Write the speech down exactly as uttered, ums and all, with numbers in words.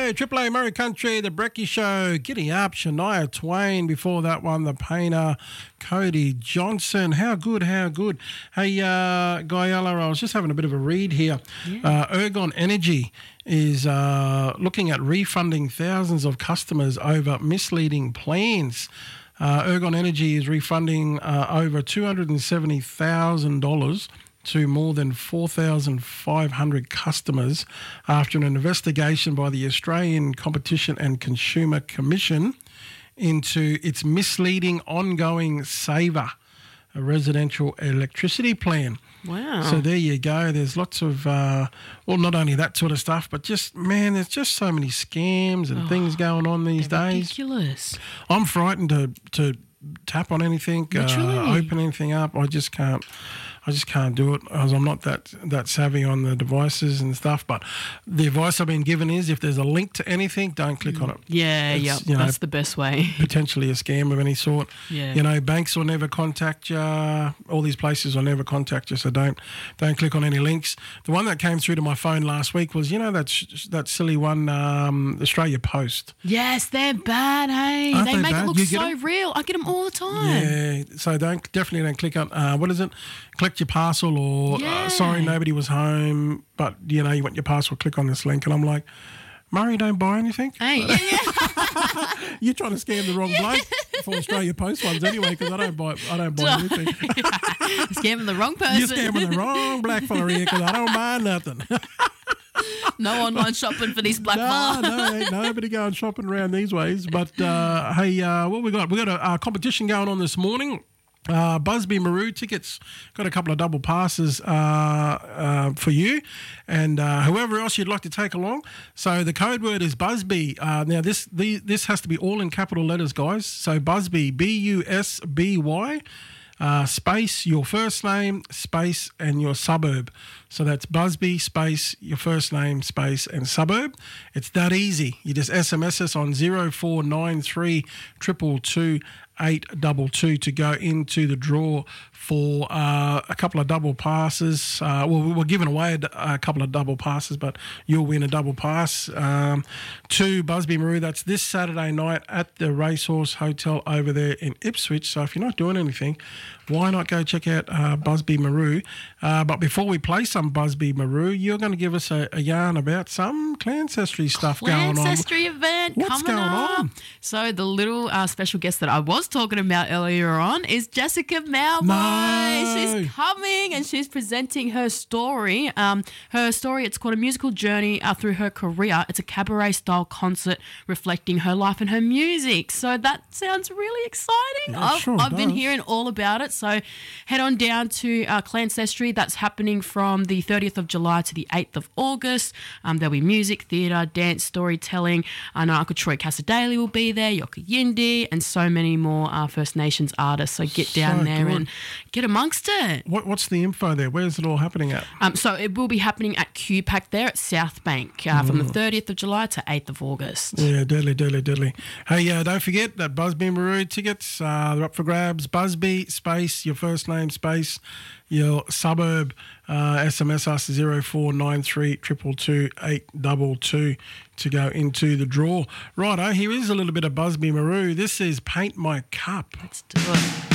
A, Triple A Murray Country, The Brecky Show, Giddy Up, Shania Twain. Before that one, The Painter, Cody Johnson. How good, how good. Hey, uh, Guyella, I was just having a bit of a read here. Yeah. Uh, Ergon Energy is uh, looking at refunding thousands of customers over misleading plans. Uh, Ergon Energy is refunding uh, over two hundred seventy thousand dollars to more than four thousand five hundred customers after an investigation by the Australian Competition and Consumer Commission into its misleading ongoing Saver, a residential electricity plan. Wow. So there you go. There's lots of, uh, well, not only that sort of stuff, but just, man, there's just so many scams and oh, things going on these days. Ridiculous. I'm frightened to, to tap on anything, uh, open anything up. I just can't. I just can't do it because I'm not that that savvy on the devices and stuff. But the advice I've been given is if there's a link to anything, don't click on it. Yeah, yeah, you know, that's the best way. Potentially a scam of any sort. Yeah. You know, banks will never contact you. All these places will never contact you, so don't don't click on any links. The one that came through to my phone last week was, you know, that that silly one, um, Australia Post. Yes, they're bad, hey. Aren't they, they make bad? it look You so get real. I get them all the time. Yeah, so don't definitely don't click on, uh, what is it? Collect your parcel or yeah. uh, sorry, nobody was home, but, you know, you want your parcel, click on this link. And I'm like, Murray, don't buy anything. Hey, yeah, yeah. You're trying to scam the wrong bloke for Australia Post ones anyway, because I don't buy I don't buy anything. Scamming the wrong person. You're scamming the wrong black fella here because I don't buy nothing. No online shopping for this black fella. No, no, ain't nobody going shopping around these ways. But, uh, hey, uh, what we got? We got a, a competition going on this morning. Uh, Busby Maru tickets, got a couple of double passes uh, uh, for you and uh, whoever else you'd like to take along. So the code word is Busby. Uh, now this the, this has to be all in capital letters, guys. So Busby, B U S B Y, uh, space your first name, space and your suburb. So that's Busby, space your first name, space and suburb. It's that easy. You just S M S us on zero four nine three two two two eight double two to go into the draw for uh, a couple of double passes. Uh, well, we're giving away a, a couple of double passes, but you'll win a double pass um, to Busby Maru. That's this Saturday night at the Racehorse Hotel over there in Ipswich. So if you're not doing anything, why not go check out uh, Busby Maru? Uh, but before we play some Busby Maru, you're going to give us a, a yarn about some Clancestry stuff going on. Clancestry event What's coming going up. on? So the little uh, special guest that I was talking about earlier on is Jessica Mauboy. No. She's coming and she's presenting her story. Um, her story, it's called A Musical Journey uh, Through Her Career. It's a cabaret-style concert reflecting her life and her music. So that sounds really exciting. Yeah, I've, sure I've been does. hearing all about it. So head on down to uh, Clancestry. That's happening from the thirtieth of July to the eighth of August. Um, there'll be music, theatre, dance, storytelling. I know Uncle Troy Casadale will be there, Yoka Yindi, and so many more uh, First Nations artists. So get down So there good. and get amongst it. What, what's the info there? Where's it all happening at? Um, so it will be happening at Q PAC there at South Bank uh, from the thirtieth of July to eighth of August. Yeah, deadly, deadly, deadly. Hey, uh, don't forget that Busby Maru tickets, uh, they're up for grabs. Busby, space, your first name, space, your suburb. Uh, S M S us zero four nine three two two two eight double two to go into the draw. Righto, here is a little bit of Busby Maru. This is Paint My Cup. Let's do it.